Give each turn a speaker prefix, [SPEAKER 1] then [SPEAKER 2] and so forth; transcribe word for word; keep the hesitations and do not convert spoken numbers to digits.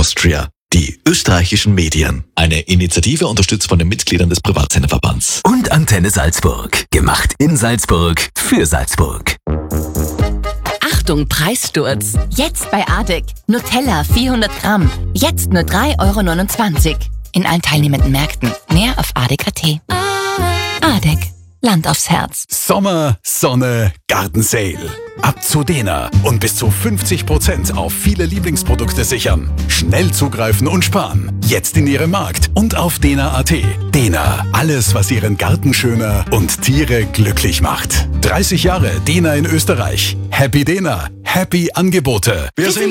[SPEAKER 1] Austria. Die österreichischen Medien. Eine Initiative unterstützt von den Mitgliedern des Privatsenderverbands.
[SPEAKER 2] Und Antenne Salzburg. Gemacht in Salzburg für Salzburg.
[SPEAKER 3] Achtung, Preissturz. Jetzt bei Adek. Nutella vierhundert Gramm. Jetzt nur drei Euro neunundzwanzig. In allen teilnehmenden Märkten. Mehr auf adek punkt at. Adek. Land aufs Herz.
[SPEAKER 4] Sommer, Sonne, Gartensale. Ab zu Dena und bis zu fünfzig Prozent auf viele Lieblingsprodukte sichern. Schnell zugreifen und sparen. Jetzt in Ihrem Markt und auf dena punkt at. Dena, alles was Ihren Garten schöner und Tiere glücklich macht. dreißig Jahre Dena in Österreich. Happy Dena, happy Angebote.
[SPEAKER 1] Wir sind